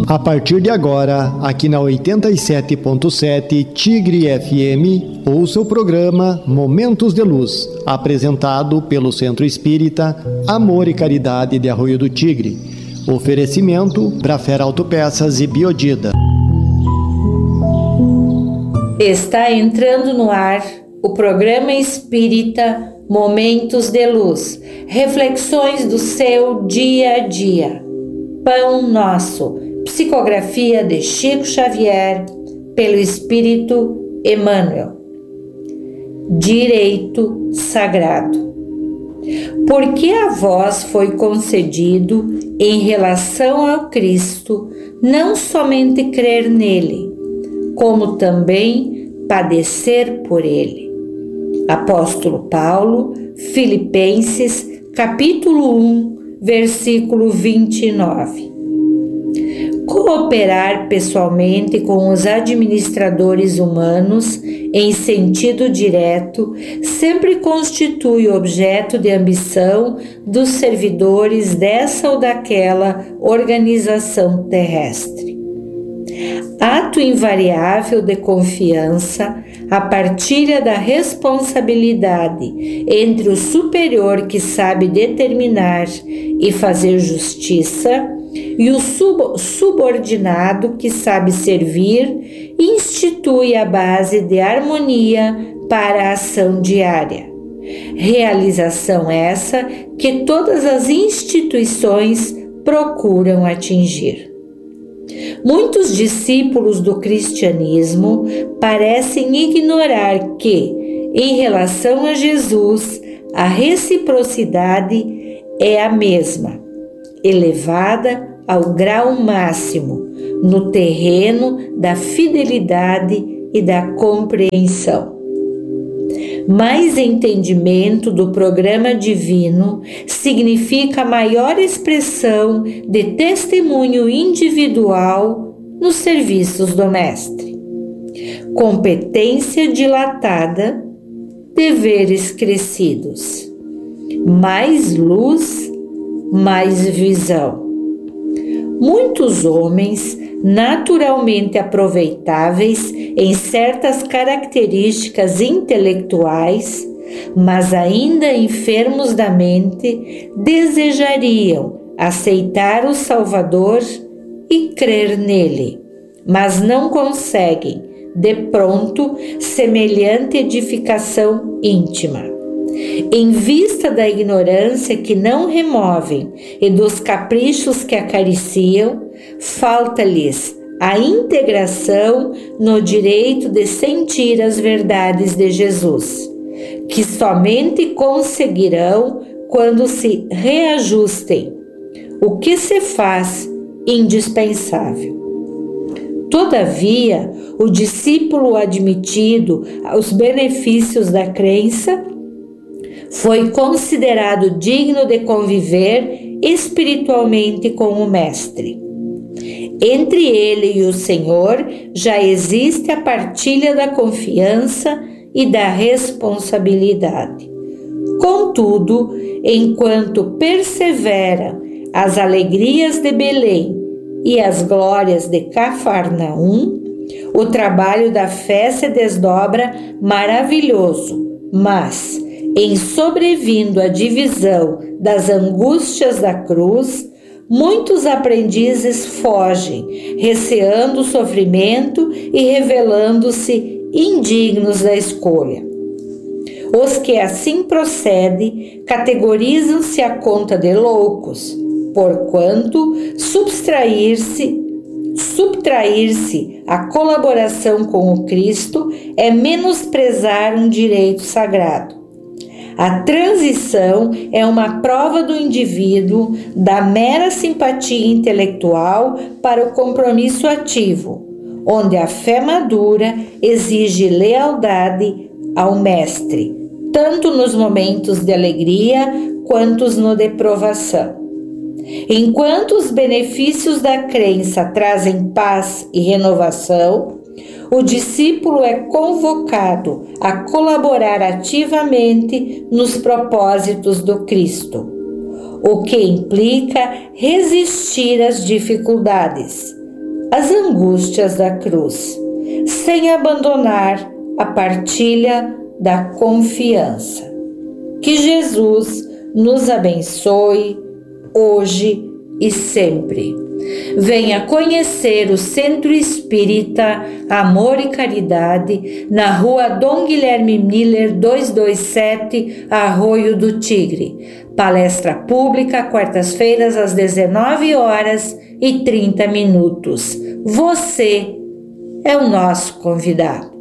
A partir de agora, aqui na 87.7 Tigre FM, ouça o programa Momentos de Luz, apresentado pelo Centro Espírita Amor e Caridade de Arroio do Tigre. Oferecimento Brafera Autopeças e Biodida. Está entrando no ar o programa espírita Momentos de Luz, reflexões do seu dia a dia. Pão Nosso, psicografia de Chico Xavier, pelo Espírito Emmanuel. Direito sagrado. Porque a vós foi concedido, em relação ao Cristo, não somente crer nele, como também padecer por ele. Apóstolo Paulo, Filipenses, capítulo 1, versículo 29. Cooperar pessoalmente com os administradores humanos, em sentido direto, sempre constitui objeto de ambição dos servidores dessa ou daquela organização terrestre. Ato invariável de confiança, a partilha da responsabilidade entre o superior que sabe determinar e fazer justiça e o subordinado que sabe servir, institui a base de harmonia para a ação diária. Realização essa que todas as instituições procuram atingir. Muitos discípulos do cristianismo parecem ignorar que, em relação a Jesus, a reciprocidade é a mesma, elevada ao grau máximo, no terreno da fidelidade e da compreensão. Mais entendimento do programa divino significa maior expressão de testemunho individual nos serviços do Mestre. Competência dilatada, deveres crescidos. Mais luz, mais visão. Muitos homens, naturalmente aproveitáveis em certas características intelectuais, mas ainda enfermos da mente, desejariam aceitar o Salvador e crer nele, mas não conseguem, de pronto, semelhante edificação íntima. Em vista da ignorância que não removem e dos caprichos que acariciam, falta-lhes a integração no direito de sentir as verdades de Jesus, que somente conseguirão quando se reajustem, o que se faz indispensável. Todavia, o discípulo admitido aos benefícios da crença foi considerado digno de conviver espiritualmente com o Mestre. Entre ele e o Senhor já existe a partilha da confiança e da responsabilidade. Contudo, enquanto perseveram as alegrias de Belém e as glórias de Cafarnaum, o trabalho da fé se desdobra maravilhoso, mas, em sobrevindo a divisão das angústias da cruz, muitos aprendizes fogem, receando o sofrimento e revelando-se indignos da escolha. Os que assim procedem categorizam-se à conta de loucos, porquanto subtrair-se à colaboração com o Cristo é menosprezar um direito sagrado. A transição é uma prova do indivíduo da mera simpatia intelectual para o compromisso ativo, onde a fé madura exige lealdade ao Mestre, tanto nos momentos de alegria quanto no de provação. Enquanto os benefícios da crença trazem paz e renovação, o discípulo é convocado a colaborar ativamente nos propósitos do Cristo, o que implica resistir às dificuldades, as angústias da cruz, sem abandonar a partilha da confiança. Que Jesus nos abençoe hoje e sempre. Venha conhecer o Centro Espírita Amor e Caridade na Rua Dom Guilherme Miller 227, Arroio do Tigre. Palestra pública, quartas-feiras às 19h30. Você é o nosso convidado.